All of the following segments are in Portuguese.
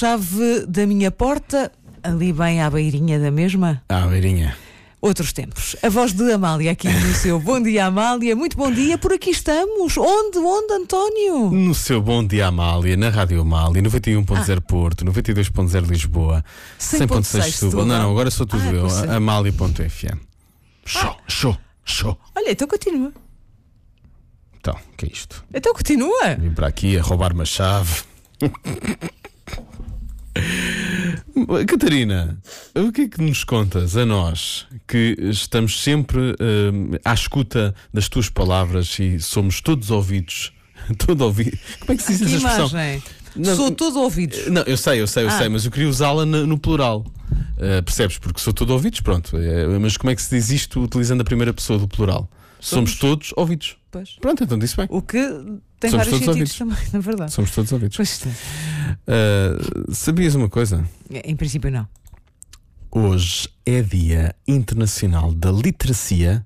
chave da minha porta, ali bem à beirinha da mesma. À beirinha. Outros tempos. A voz de Amália aqui no seu Bom Dia Amália. Muito bom dia, por aqui estamos. Onde, António? No seu Bom Dia Amália, na Rádio Amália, 91.0 Porto, 92.0 Lisboa, 100.6 Setúbal. Não, agora sou tudo eu. Amália.fm. Show. Olha, então continua. Então, o que é isto? Então continua. Vim para aqui a roubar uma chave. Catarina, o que é que nos contas a nós que estamos sempre à escuta das tuas palavras e somos todos ouvidos? Todo ouvido. Como é que se diz essa expressão? Não, sou todo ouvidos. Não, eu sei, mas eu queria usá-la no plural. Percebes? Porque sou todo ouvidos, pronto. Mas como é que se diz isto utilizando a primeira pessoa do plural? Somos todos ouvidos. Pois. Pronto, então disse bem. O que tem Somos vários todos sentidos ouvidos. também, na verdade. Somos todos ouvidos. Pois está. Sabias uma coisa? Em princípio, não. Hoje é Dia Internacional da Literacia.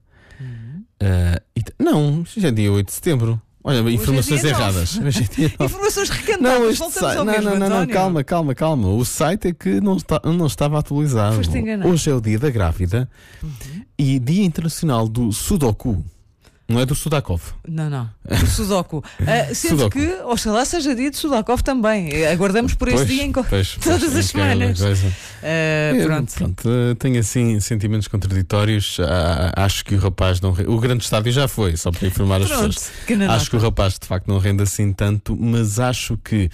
Não, já é dia 8 de setembro. Olha, informações erradas. Informações recantadas. Não, calma. O site é que não estava atualizado. Hoje é o dia da grávida e Dia Internacional do Sudoku. Não é do Sudakov. Não. Do Sudoku. Sendo que, oxalá seja dia de Sudakov também. Aguardamos por este dia todas as semanas. Pronto, tenho assim sentimentos contraditórios. Acho que o rapaz não rende. O grande estádio já foi, só para informar as pessoas. Acho que o rapaz de facto não rende assim tanto, mas acho que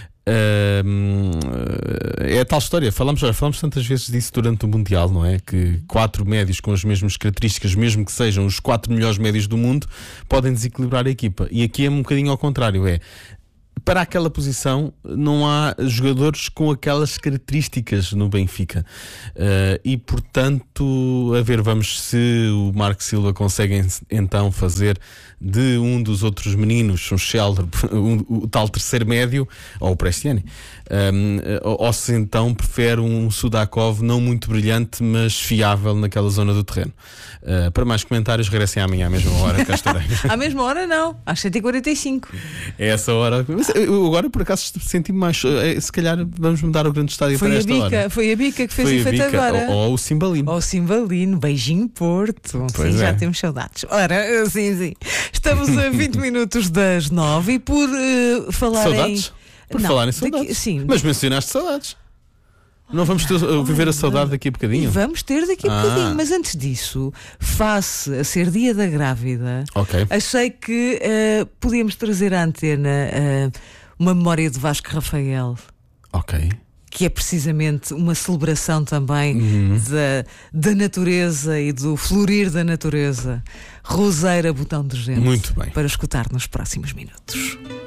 é a tal história. Falamos tantas vezes disso durante o Mundial, não é? Que 4 médios com as mesmas características, mesmo que sejam os 4 melhores médios do mundo, podem desequilibrar a equipa. E aqui é um bocadinho ao contrário. Para aquela posição não há jogadores com aquelas características no Benfica. E portanto, vamos se o Marco Silva consegue então fazer de um dos outros meninos um Scheller, o tal terceiro médio, ou o Prestiani, ou se então prefere um Sudakov não muito brilhante, mas fiável naquela zona do terreno. Para mais comentários, regressem amanhã à mesma hora. Cá estarei. À mesma hora não, às 7h45. É essa hora. Eu agora por acaso senti-me mais. Se calhar vamos mudar o grande estádio para esta hora. Foi a Bica que fez efeito agora. Ou o Cimbalino. Ou o Cimbalino, beijinho Porto. Pois já temos saudades. Ora, sim. Estamos a 20 minutos das 9 e por falar saudades? Por falar em saudades. Sim. Mas mencionaste saudades. Não vamos viver a saudade daqui a bocadinho? E vamos ter daqui a bocadinho, mas antes disso, face a ser dia da grávida, achei que podíamos trazer à antena uma memória de Vasco Rafael. Que é precisamente uma celebração também da natureza e do florir da natureza. Roseira Botão de Gente. Muito bem. Para escutar nos próximos minutos.